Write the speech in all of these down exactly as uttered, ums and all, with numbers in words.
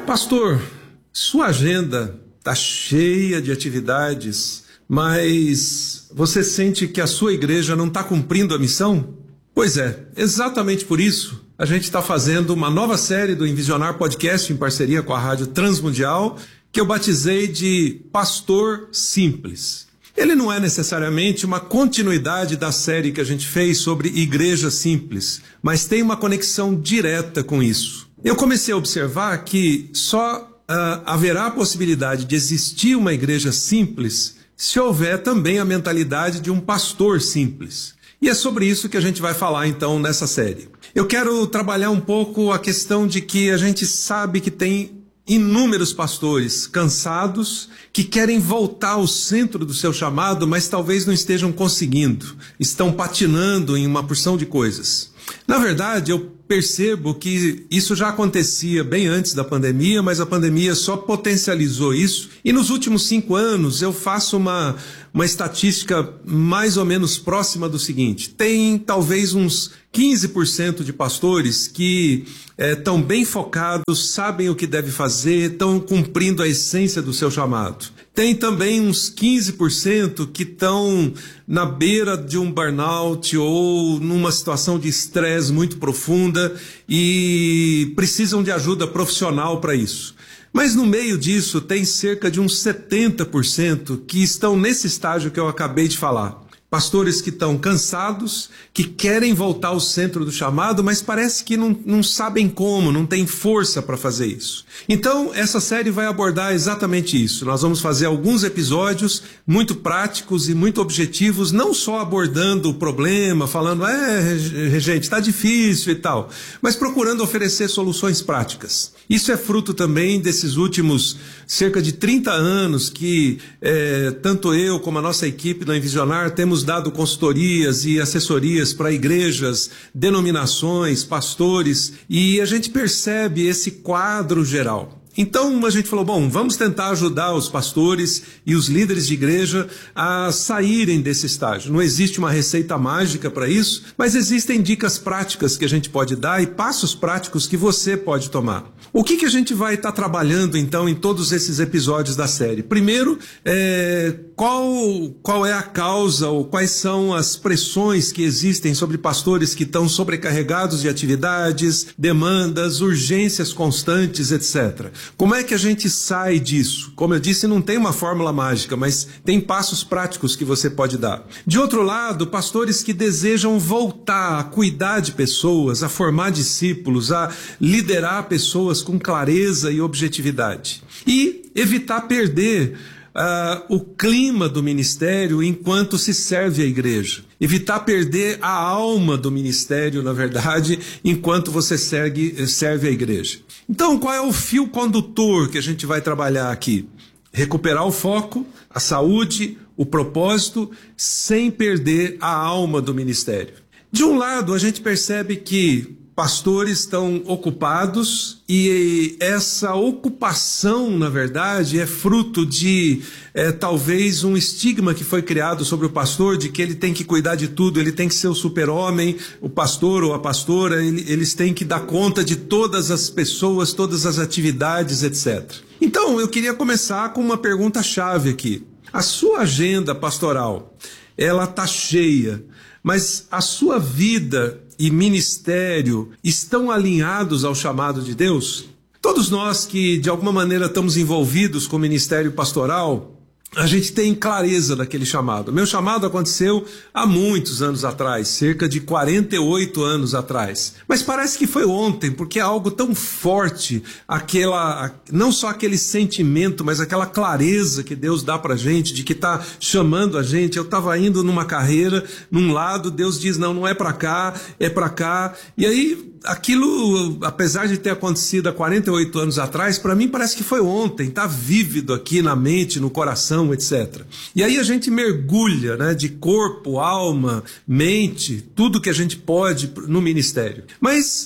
Pastor, sua agenda está cheia de atividades, mas você sente que a sua igreja não está cumprindo a missão? Pois é, exatamente por isso a gente está fazendo uma nova série do Envisionar Podcast em parceria com a Rádio Transmundial, que eu batizei de Pastor Simples. Ele não é necessariamente uma continuidade da série que a gente fez sobre Igreja Simples, mas tem uma conexão direta com isso. Eu comecei a observar que só uh, haverá a possibilidade de existir uma igreja simples se houver também a mentalidade de um pastor simples. E é sobre isso que a gente vai falar então nessa série. Eu quero trabalhar um pouco a questão de que a gente sabe que tem inúmeros pastores cansados que querem voltar ao centro do seu chamado, mas talvez não estejam conseguindo, estão patinando em uma porção de coisas. Na verdade, eu percebo que isso já acontecia bem antes da pandemia, mas a pandemia só potencializou isso. E nos últimos cinco anos eu faço uma, uma estatística mais ou menos próxima do seguinte: tem talvez uns quinze por cento de pastores que estão é, bem focados, sabem o que deve fazer, estão cumprindo a essência do seu chamado. Tem também uns quinze por cento que estão na beira de um burnout ou numa situação de estresse muito profunda e precisam de ajuda profissional para isso. Mas no meio disso tem cerca de uns setenta por cento que estão nesse estágio que eu acabei de falar. Pastores que estão cansados, que querem voltar ao centro do chamado, mas parece que não, não sabem como, não tem força para fazer isso. Então, essa série vai abordar exatamente isso. Nós vamos fazer alguns episódios muito práticos e muito objetivos, não só abordando o problema, falando, é, gente, está difícil e tal, mas procurando oferecer soluções práticas. Isso é fruto também desses últimos cerca de trinta anos que é, tanto eu como a nossa equipe do Envisionar temos dado consultorias e assessorias para igrejas, denominações, pastores, e a gente percebe esse quadro geral. Então a gente falou, bom, vamos tentar ajudar os pastores e os líderes de igreja a saírem desse estágio. Não existe uma receita mágica para isso, mas existem dicas práticas que a gente pode dar e passos práticos que você pode tomar. O que, que a gente vai estar tá trabalhando então em todos esses episódios da série? Primeiro, é, qual, qual é a causa ou quais são as pressões que existem sobre pastores que estão sobrecarregados de atividades, demandas, urgências constantes, etcétera. Como é que a gente sai disso? Como eu disse, não tem uma fórmula mágica, mas tem passos práticos que você pode dar. De outro lado, pastores que desejam voltar a cuidar de pessoas, a formar discípulos, a liderar pessoas com clareza e objetividade. E evitar perder uh, o clima do ministério enquanto se serve a igreja. Evitar perder a alma do ministério, na verdade, enquanto você serve, serve a igreja. Então, qual é o fio condutor que a gente vai trabalhar aqui? Recuperar o foco, a saúde, o propósito, sem perder a alma do ministério. De um lado, a gente percebe que pastores estão ocupados e essa ocupação, na verdade, é fruto de é, talvez um estigma que foi criado sobre o pastor de que ele tem que cuidar de tudo, ele tem que ser o super-homem, o pastor ou a pastora, ele, eles têm que dar conta de todas as pessoas, todas as atividades, etcétera. Então, eu queria começar com uma pergunta-chave aqui. A sua agenda pastoral, ela está cheia, mas a sua vida e ministério estão alinhados ao chamado de Deus? Todos nós que de alguma maneira estamos envolvidos com o ministério pastoral, a gente tem clareza daquele chamado. Meu chamado aconteceu há muitos anos atrás, cerca de quarenta e oito anos atrás. Mas parece que foi ontem, porque é algo tão forte, aquela, não só aquele sentimento, mas aquela clareza que Deus dá pra gente, de que está chamando a gente. Eu estava indo numa carreira, num lado, Deus diz, não, não é pra cá, é pra cá. E aí, aquilo, apesar de ter acontecido há quarenta e oito anos atrás, para mim parece que foi ontem, está vívido aqui na mente, no coração, etcétera. E aí a gente mergulha, né, de corpo, alma, mente, tudo que a gente pode no ministério. Mas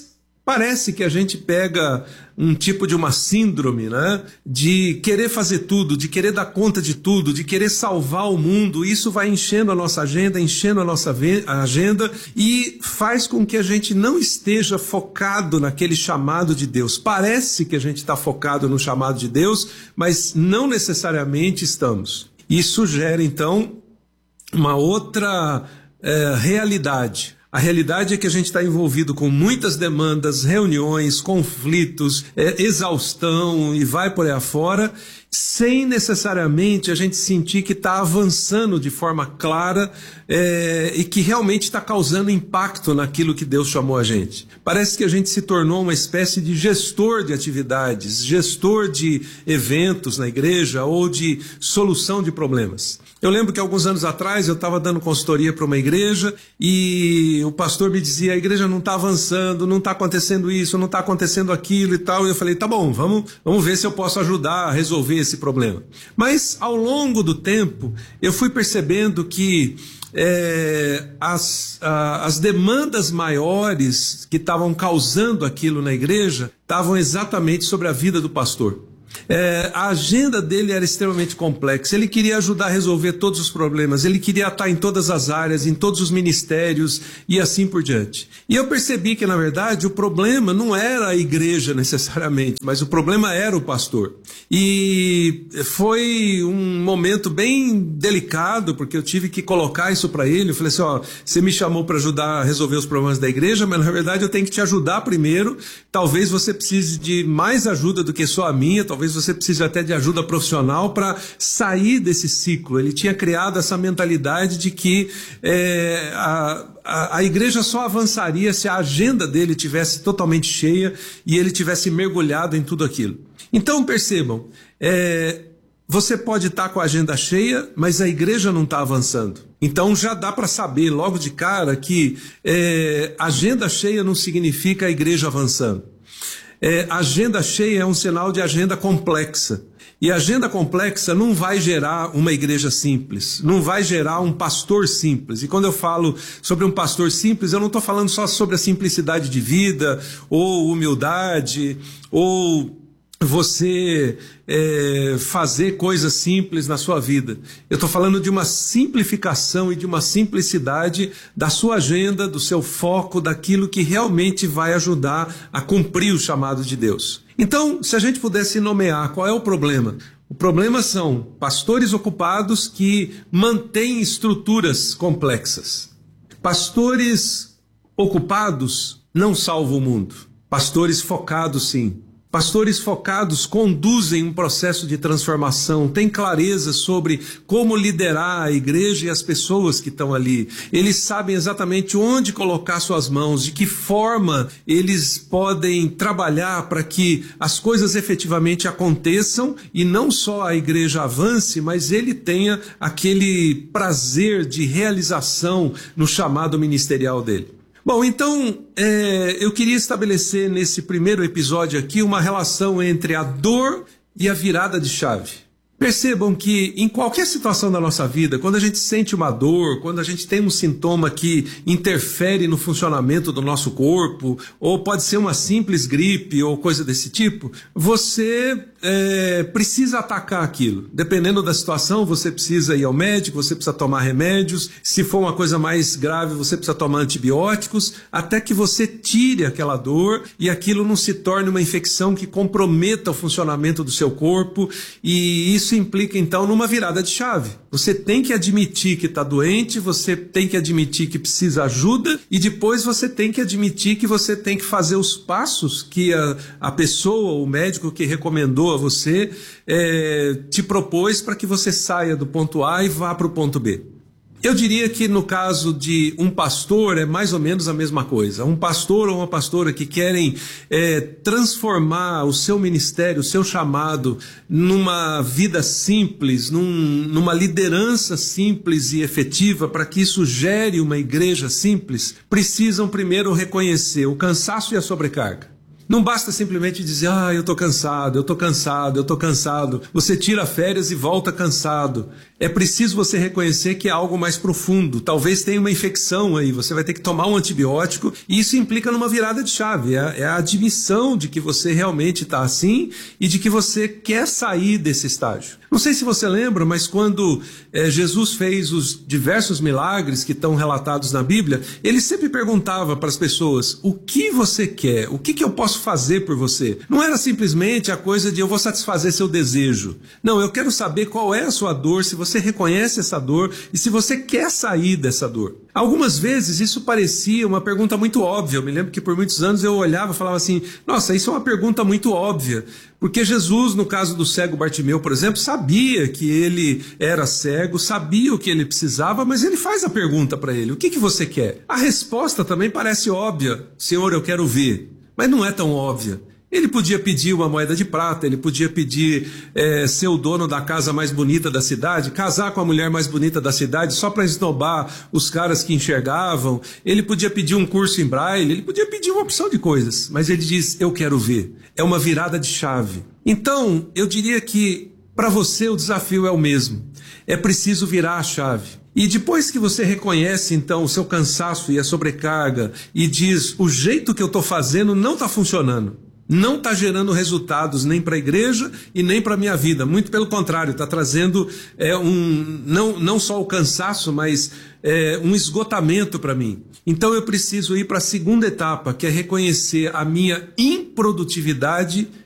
Parece que a gente pega um tipo de uma síndrome, né? De querer fazer tudo, de querer dar conta de tudo, de querer salvar o mundo. Isso vai enchendo a nossa agenda, enchendo a nossa agenda e faz com que a gente não esteja focado naquele chamado de Deus. Parece que a gente está focado no chamado de Deus, mas não necessariamente estamos. Isso gera, então, uma outra é, realidade. A realidade é que a gente está envolvido com muitas demandas, reuniões, conflitos, é, exaustão e vai por aí afora, sem necessariamente a gente sentir que está avançando de forma clara é, e que realmente está causando impacto naquilo que Deus chamou a gente. Parece que a gente se tornou uma espécie de gestor de atividades, gestor de eventos na igreja ou de solução de problemas. Eu lembro que alguns anos atrás eu estava dando consultoria para uma igreja e o pastor me dizia, a igreja não está avançando, não está acontecendo isso, não está acontecendo aquilo e tal. E eu falei, tá bom, vamos, vamos ver se eu posso ajudar a resolver esse problema. Mas ao longo do tempo eu fui percebendo que é, as, a, as demandas maiores que estavam causando aquilo na igreja estavam exatamente sobre a vida do pastor. É, a agenda dele era extremamente complexa, ele queria ajudar a resolver todos os problemas, ele queria estar em todas as áreas, em todos os ministérios e assim por diante. E eu percebi que, na verdade, o problema não era a igreja necessariamente, mas o problema era o pastor. E foi um momento bem delicado, porque eu tive que colocar isso para ele. Eu falei assim, ó, você me chamou para ajudar a resolver os problemas da igreja, mas na verdade eu tenho que te ajudar primeiro. Talvez você precise de mais ajuda do que só a minha, talvez você precise até de ajuda profissional para sair desse ciclo. Ele tinha criado essa mentalidade de que é, a, a, a igreja só avançaria se a agenda dele tivesse totalmente cheia e ele tivesse mergulhado em tudo aquilo. Então percebam, é, você pode estar com a agenda cheia, mas a igreja não está avançando. Então já dá para saber logo de cara que é, agenda cheia não significa a igreja avançando. É, agenda cheia é um sinal de agenda complexa. E agenda complexa não vai gerar uma igreja simples, não vai gerar um pastor simples. E quando eu falo sobre um pastor simples, eu não estou falando só sobre a simplicidade de vida, ou humildade, ou você é, fazer coisas simples na sua vida. Eu estou falando de uma simplificação e de uma simplicidade da sua agenda, do seu foco, daquilo que realmente vai ajudar a cumprir o chamado de Deus. Então, se a gente pudesse nomear qual é o problema, o problema são pastores ocupados que mantêm estruturas complexas. Pastores ocupados não salvam o mundo. Pastores focados, sim. Pastores focados conduzem um processo de transformação, têm clareza sobre como liderar a igreja e as pessoas que estão ali. Eles sabem exatamente onde colocar suas mãos, de que forma eles podem trabalhar para que as coisas efetivamente aconteçam e não só a igreja avance, mas ele tenha aquele prazer de realização no chamado ministerial dele. Bom, então é, eu queria estabelecer nesse primeiro episódio aqui uma relação entre a dor e a virada de chave. Percebam que em qualquer situação da nossa vida, quando a gente sente uma dor, quando a gente tem um sintoma que interfere no funcionamento do nosso corpo, ou pode ser uma simples gripe ou coisa desse tipo, você é, precisa atacar aquilo. Dependendo da situação, você precisa ir ao médico, você precisa tomar remédios. Se for uma coisa mais grave, você precisa tomar antibióticos, até que você tire aquela dor e aquilo não se torne uma infecção que comprometa o funcionamento do seu corpo, e isso implica então numa virada de chave. Você tem que admitir que está doente, você tem que admitir que precisa ajuda e depois você tem que admitir que você tem que fazer os passos que a, a pessoa, o médico que recomendou a você é, te propôs para que você saia do ponto A e vá para o ponto B. Eu diria que no caso de um pastor é mais ou menos a mesma coisa. Um pastor ou uma pastora que querem é, transformar o seu ministério, o seu chamado numa vida simples, num, numa liderança simples e efetiva, para que isso gere uma igreja simples, precisam primeiro reconhecer o cansaço e a sobrecarga. Não basta simplesmente dizer, ah, eu tô cansado, eu tô cansado, eu tô cansado. Você tira férias e volta cansado. É preciso você reconhecer que é algo mais profundo. Talvez tenha uma infecção aí, você vai ter que tomar um antibiótico e isso implica numa virada de chave. É, é a admissão de que você realmente está assim e de que você quer sair desse estágio. Não sei se você lembra, mas quando é, Jesus fez os diversos milagres que estão relatados na Bíblia, ele sempre perguntava para as pessoas, o que você quer? O que, que eu posso fazer por você? Não era simplesmente a coisa de eu vou satisfazer seu desejo. Não, eu quero saber qual é a sua dor, se você reconhece essa dor e se você quer sair dessa dor. Algumas vezes isso parecia uma pergunta muito óbvia. Eu me lembro que por muitos anos eu olhava e falava assim, nossa, isso é uma pergunta muito óbvia. Porque Jesus, no caso do cego Bartimeu, por exemplo, sabia que ele era cego, sabia o que ele precisava, mas ele faz a pergunta para ele, o que, que você quer? A resposta também parece óbvia, Senhor, eu quero ver, mas não é tão óbvia. Ele podia pedir uma moeda de prata, ele podia pedir é, ser o dono da casa mais bonita da cidade, casar com a mulher mais bonita da cidade só para esnobar os caras que enxergavam, ele podia pedir um curso em braille, ele podia pedir uma opção de coisas, mas ele diz, eu quero ver. É uma virada de chave. Então, eu diria que para você o desafio é o mesmo. É preciso virar a chave. E depois que você reconhece, então, o seu cansaço e a sobrecarga e diz, o jeito que eu estou fazendo não está funcionando. Não está gerando resultados nem para a igreja e nem para a minha vida. Muito pelo contrário, está trazendo é, um, não, não só o cansaço, mas é, um esgotamento para mim. Então eu preciso ir para a segunda etapa, que é reconhecer a minha improdutividade